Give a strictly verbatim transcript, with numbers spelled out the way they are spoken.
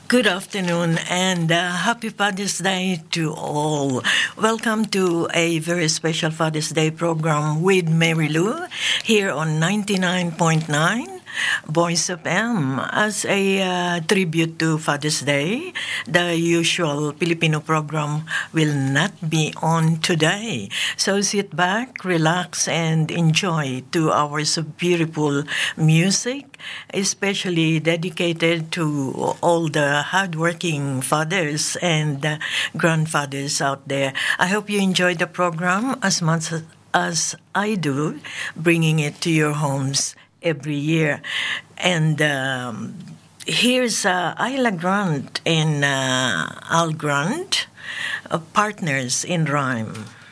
Good afternoon and uh, happy Father's Day to all. Welcome to a very special Father's Day program with Mary Lou here on ninety-nine point nine Voice of M. As a uh, tribute to Father's Day, the usual Filipino program will not be on today. So sit back, relax, and enjoy two hours of beautiful music, especially dedicated to all the hardworking fathers and uh, grandfathers out there. I hope you enjoy the program as much as I do, bringing it to your homes every year. And um, here's uh, Isla Grant and uh, Al Grant, uh, partners in rhyme.